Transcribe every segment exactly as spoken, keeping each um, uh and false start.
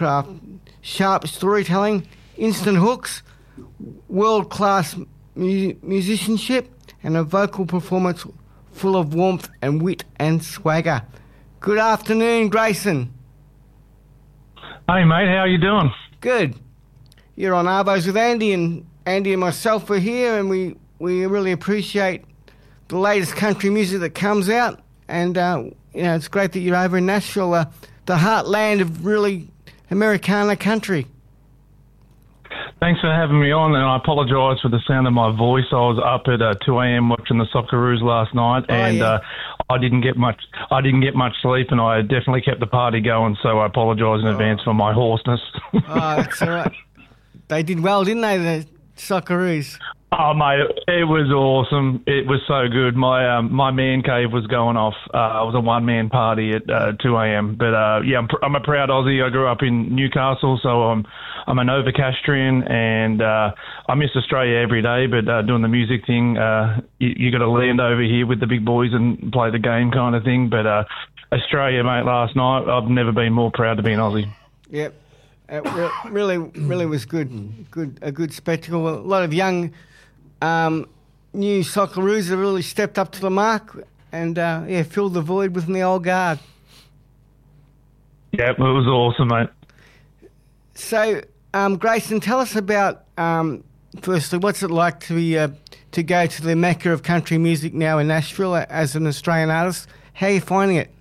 craft, sharp storytelling, instant hooks, world-class mu- musicianship, and a vocal performance full of warmth and wit and swagger. Good afternoon, Grayson. Hey, mate, how are you doing? Good. You're on Arvos with Andy, and Andy and myself are here, and we, we really appreciate the latest country music that comes out. And, uh, you know, it's great that you're over in Nashville, uh, the heartland of really Americana country. Thanks for having me on, and I apologise for the sound of my voice. I was up at uh, two a.m. watching the Socceroos last night, Oh, and yeah. uh, I didn't get much. I didn't get much sleep, and I definitely kept the party going. So I apologise in advance for my hoarseness. Oh, that's all right. They did well, didn't they, the Socceroos? Oh, mate, it was awesome. It was so good. My um, my man cave was going off. Uh, it was a one-man party at uh, two a.m. But, uh, yeah, I'm, pr- I'm a proud Aussie. I grew up in Newcastle, so I'm I'm a Novocastrian, and uh, I miss Australia every day, but uh, doing the music thing, uh, you, you got to land over here with the big boys and play the game kind of thing. But uh, Australia, mate, last night, I've never been more proud to be an Aussie. Yep. It re- really, really was good. Good, a good spectacle. A lot of young... Um, new Socceroos have really stepped up to the mark and uh, yeah, filled the void within the old guard. Yeah, it was awesome, mate. So, um, Grayson, tell us about um, firstly, what's it like to be uh, to go to the mecca of country music now in Nashville as an Australian artist? How are you finding it?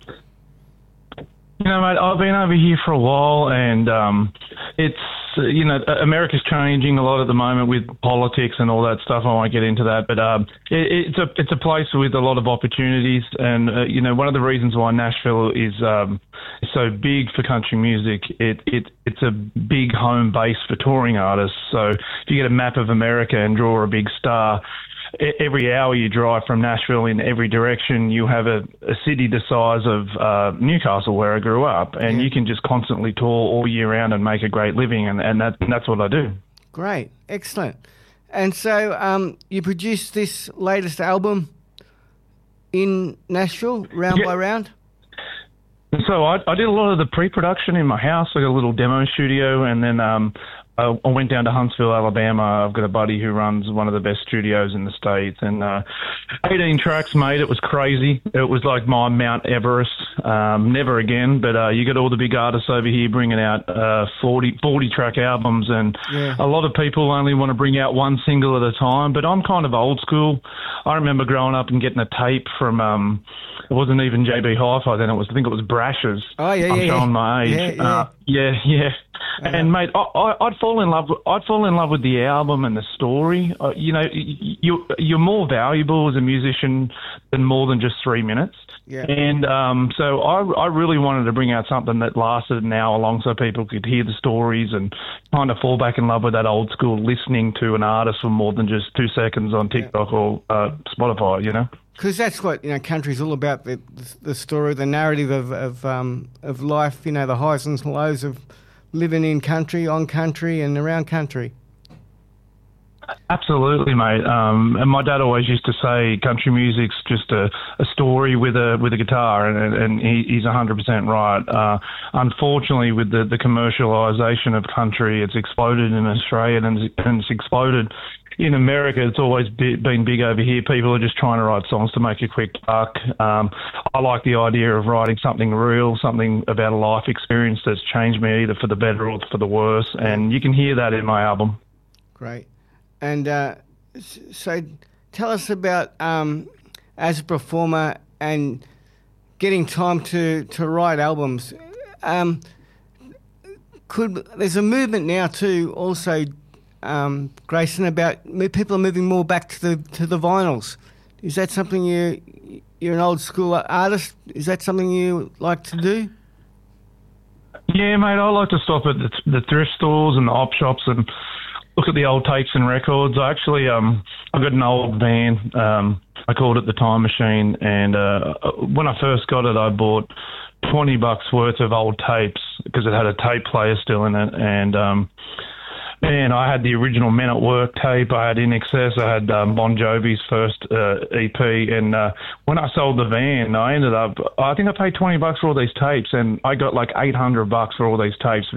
You know, mate, I've been over here for a while, and um, it's, uh, you know, America's changing a lot at the moment with politics and all that stuff. I won't get into that, but um, it, it's a it's a place with a lot of opportunities, and uh, you know, one of the reasons why Nashville is um, so big for country music, it it it's a big home base for touring artists. So if you get a map of America and draw a big star, every hour you drive from Nashville in every direction, you have a, a city the size of uh, Newcastle, where I grew up, and Yeah. you can just constantly tour all year round and make a great living, and, and, that, and that's what I do. Great, excellent. And so um, you produced this latest album in Nashville, round Yeah. by round? So I, I did a lot of the pre-production in my house, like a little demo studio, and then um, I, I went down to Huntsville, Alabama. I've got a buddy who runs one of the best studios in the States, and uh, eighteen tracks, mate. It was crazy. It was like my Mount Everest. Um, never again, but uh, you got all the big artists over here bringing out uh, forty, forty track albums, and Yeah. a lot of people only want to bring out one single at a time, but I'm kind of old school. I remember growing up and getting a tape from... Um, it wasn't even J B Hi-Fi then. It was, I think it was Brash's. Oh, yeah, I'm yeah, showing yeah. my age. Yeah, yeah. Uh, yeah, yeah. And mate, I, I, I'd fall in love. With, I'd fall in love with the album and the story. Uh, you know, y- you you're more valuable as a musician than more than just three minutes. Yeah. And um, so I, I really wanted to bring out something that lasted an hour long, so people could hear the stories and kind of fall back in love with that old school listening to an artist for more than just two seconds on TikTok or uh, Spotify. You know. Because that's what, you know, country's all about, the the story, the narrative of of, um, of life, you know, the highs and lows of living in country, on country and around country. Absolutely, mate. Um, and my dad always used to say country music's just a, a story with a with a guitar, and, and he, he's one hundred percent right. Uh, unfortunately, with the, the commercialisation of country, it's exploded in Australia and it's, and it's exploded in America. It's always be, been big over here. People are just trying to write songs to make a quick buck. Um, I like the idea of writing something real, something about a life experience that's changed me either for the better or for the worse, and you can hear that in my album. Great. And uh, s- so tell us about, um, as a performer and getting time to, to write albums. Um, could there's a movement now too also, um, Grayson, about mo- people are moving more back to the to the vinyls. Is that something you, you're an old school artist, is that something you like to do? Yeah, mate, I like to stop at the, the thrift stores and the op shops and look at the old tapes and records. I actually, um, I got an old van. Um, I called it the Time Machine, and uh, when I first got it, I bought twenty bucks worth of old tapes because it had a tape player still in it, and um, man, I had the original Men at Work tape. I had In Excess. I had um, Bon Jovi's first uh, E P. And uh, when I sold the van, I ended up, I think I paid twenty bucks for all these tapes, and I got like eight hundred bucks for all these tapes